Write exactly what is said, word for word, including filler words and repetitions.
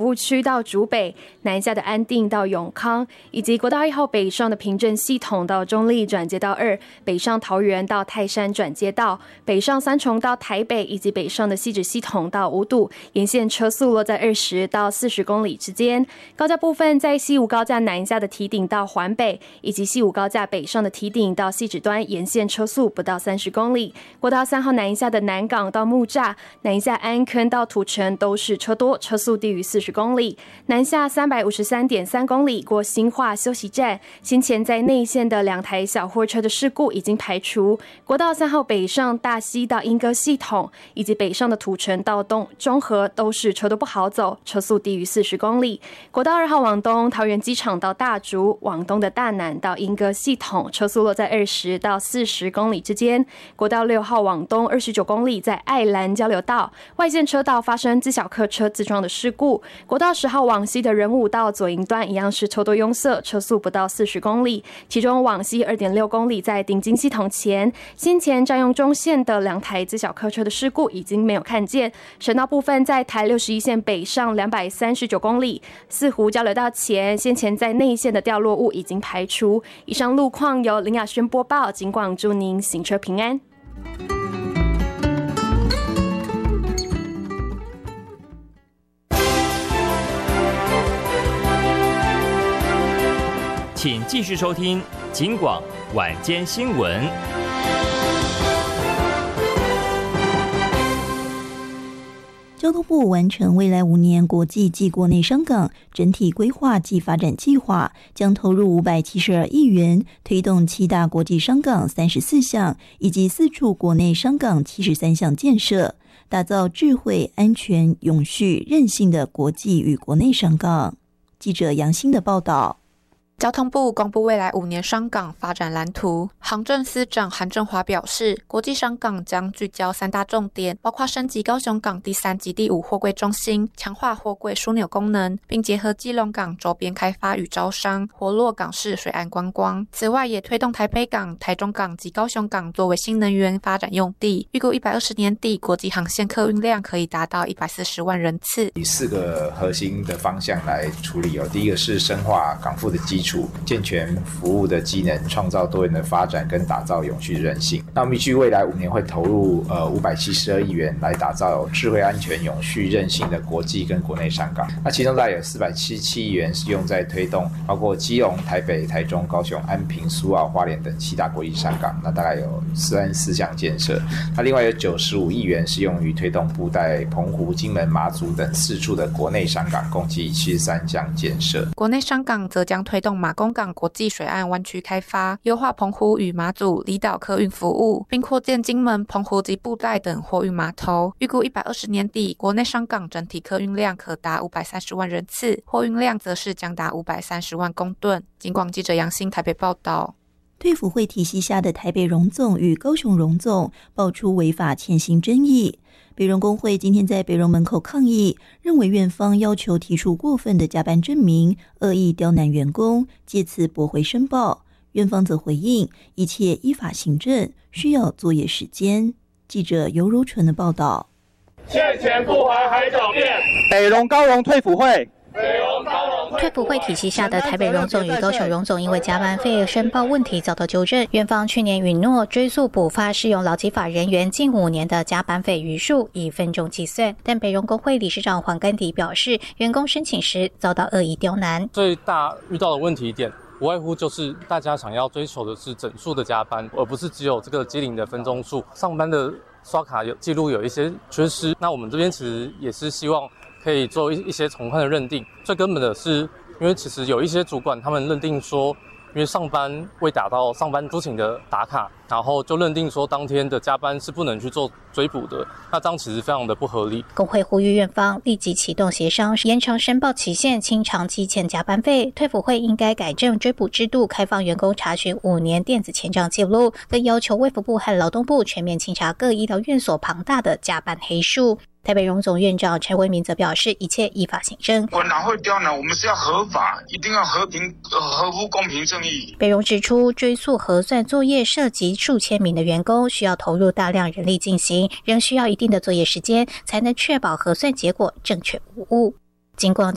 部区到竹北，南下的安定到永康，以及国道一号北上的平镇系统到中立转接道二，北上桃园到泰山转接道，北上三重到台北，以及北上的汐止系统到五堵，沿线车速落在二十到四十公里之间。高架部分在西武高架南下的堤顶到环北，以及西武高架北上的堤顶到汐止端，沿线车速不到三十公里。国道三号南下的南港到木栅，南下安坑到土城都是车多，车速低于四十公里。南下三百五十三点三公里过新化休息站，先前在内线的两台小货车的事故已经排除。国道三号北上大溪到莺歌系统，以及北上的土城到东中和都是车都不好走，车速低于四十公里。国道二号往东，桃园机场到大竹，往东的大南到莺歌系统，车速落在二十到四十公里之间。国道六号往东二十九公里，在爱兰交流道外线车道发生自小客车自撞的事故。国道十号往西的仁武道左营段一样是车多拥塞，车速不到四十公里，其中往西二点六公里在顶金系统前，先前占用中线的两台自小客车的事故已经没有看见。省道部分在台六十一线北上两百三十九公里，四湖交流道前，先前在内线的掉落物已经排除。以上路况由林雅轩播报，警广祝您行车平安。 请继续收听警广晚间新闻。 交通部完成未来五年国际及国内商港整体规划及发展计划，将投入五百七十二亿元，推动七大国际商港三十四项以及四处国内商港七十三项建设，打造智慧、安全、永续、韧性的国际与国内商港。记者杨欣的报道。 交通部公布未来五年商港发展蓝图，航政司长韩正华表示，国际商港将聚焦三大重点，包括升级高雄港第三及第五货柜中心，强化货柜枢纽功能，并结合基隆港周边开发与招商，活络港市水岸观光。此外，也推动台北港、台中港及高雄港作为新能源发展用地，预估一百二十年底国际航线客运量可以达到一百四十万人次。 以四个核心的方向来处理哦，第一个是深化港府的基础，健全服务的机能，创造多元的发展跟打造永续韧性。那我们预计未来五年会投入呃五百七十二亿元来打造智慧、安全、永续、韧性的国际跟国内商港。那其中大概有四百七十七亿元是用在推动包括基隆、台北、台中、高雄、安平、苏澳、花莲等七大国际商港，那大概有三十四项建设。那另外有九十五亿元是用于推动布袋、澎湖、金门、马祖等四处的国内商港，共计七十三项建设。 国内商港则将推动马公港国际水岸湾区开发，优化澎湖与马祖离岛客运服务，并扩建金门、澎湖及布袋等货运码头。预估一百二十年底，国内商港整体客运量可达五百三十万人次，货运量则是将达五百三十万公吨。警广记者杨欣台北报道。 退辅会体系下的台北荣总与高雄荣总爆出违法欠薪争议，北荣工会今天在北荣门口抗议，认为院方要求提出过分的加班证明，恶意刁难员工，借此驳回申报。院方则回应，一切依法行政，需要作业时间。记者尤柔纯的报道。 欠钱不还还狡辩， 北荣高荣退辅会。 退辅会体系下的台北荣总与高雄荣总因为加班费申报问题遭到纠正，院方去年允诺追溯补发适用劳基法人员近五年的加班费余数，以分钟计算。但北荣工会理事长黄甘迪表示，员工申请时遭到恶意刁难。 最大遇到的问题点无外乎就是大家想要追求的是整数的加班，而不是只有这个机龄的分钟数。上班的刷卡有记录有一些缺失，那我们这边其实也是希望可以做一些从宽的认定。最根本的是，因为其实有一些主管他们认定说，因为上班未达到上班出勤的打卡，然后就认定说当天的加班是不能去做追补的，那这样其实非常的不合理。 工会呼吁院方立即启动协商，延长申报期限，清偿积欠加班费。退辅会应该改正追补制度，开放员工查询五年电子签账记录，更要求卫福部和劳动部全面清查各医疗院所庞大的加班黑数。台北荣总院长陈为民则表示，一切依法行政。 我哪会刁难？我们是要合法，一定要和平、合乎公平正义。 北荣指出，追溯核算作业涉及数千名的员工，需要投入大量人力进行，仍需要一定的作业时间，才能确保核算结果正确无误。经过